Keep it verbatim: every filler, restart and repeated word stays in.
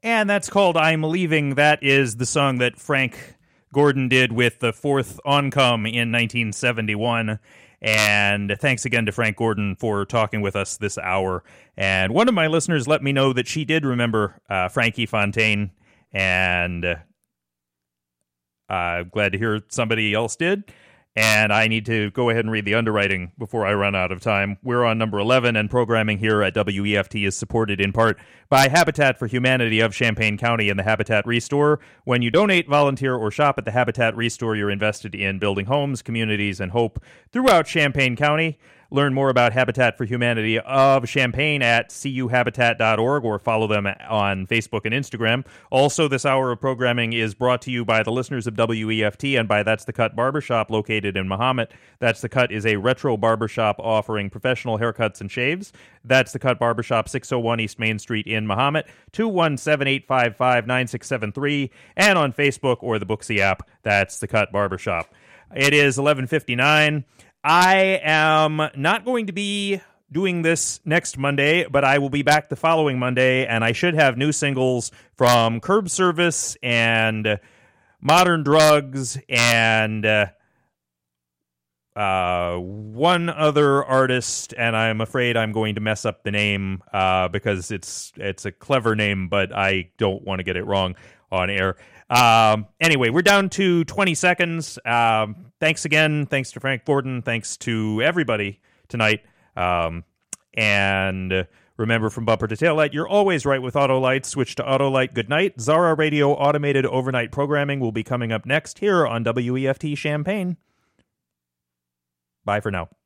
And that's called I'm Leaving. That is the song that Frank Gordon did with the fourth Oncome in nineteen seventy-one. And thanks again to Frank Gordon for talking with us this hour. And one of my listeners let me know that she did remember uh, Frankie Fontaine, and uh, I'm glad to hear somebody else did. And I need to go ahead and read the underwriting before I run out of time. We're on number eleven, and programming here at W E F T is supported in part by Habitat for Humanity of Champaign County and the Habitat Restore. When you donate, volunteer, or shop at the Habitat Restore, you're invested in building homes, communities, and hope throughout Champaign County. Learn more about Habitat for Humanity of Champaign at c u habitat dot org or follow them on Facebook and Instagram. Also, this hour of programming is brought to you by the listeners of W E F T and by That's the Cut Barbershop located in Mahomet. That's the Cut is a retro barbershop offering professional haircuts and shaves. That's the Cut Barbershop, six oh one East Main Street in Mahomet, two one seven, eight five five, nine six seven three, and on Facebook or the Booksy app. That's the Cut Barbershop. It is eleven fifty-nine. I am not going to be doing this next Monday, but I will be back the following Monday, and I should have new singles from Curb Service and Modern Drugs and uh, uh, one other artist, and I'm afraid I'm going to mess up the name uh, because it's it's a clever name, but I don't want to get it wrong on air. Um, anyway, we're down to twenty seconds. Um, thanks again. Thanks to Frank Gordon. Thanks to everybody tonight. Um, and remember, from bumper to taillight, you're always right with Autolite. Switch to Autolite. Good night. Zara Radio automated overnight programming will be coming up next here on W E F T Champaign. Bye for now.